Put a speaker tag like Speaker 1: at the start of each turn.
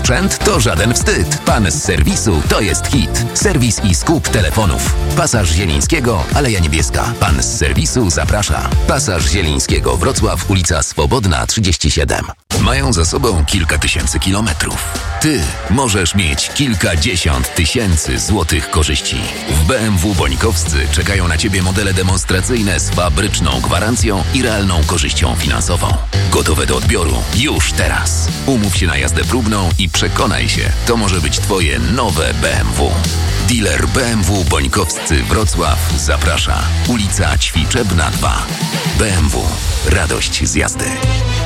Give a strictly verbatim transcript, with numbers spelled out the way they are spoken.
Speaker 1: sprzęt to żaden wstyd. Pan z serwisu to jest hit. Serwis i skup telefonów. Pasaż Zielińskiego, Aleja Niebieska. Pan z serwisu zaprasza. Pasaż Zielińskiego, Wrocław, ulica Swobodna trzydzieści siedem. Mają za sobą kilka tysięcy kilometrów. Ty możesz mieć kilkadziesiąt tysięcy złotych korzyści. W B M W Bońkowscy czekają na Ciebie modele demonstracyjne z fabryczną gwarancją i realną korzyścią finansową. Gotowe do odbioru już teraz. Umów się na jazdę próbną i przekonaj się, to może być Twoje nowe B M W. Dealer B M W Bońkowscy Wrocław zaprasza. Ulica Ćwiczebna dwa. B M W. Radość z jazdy.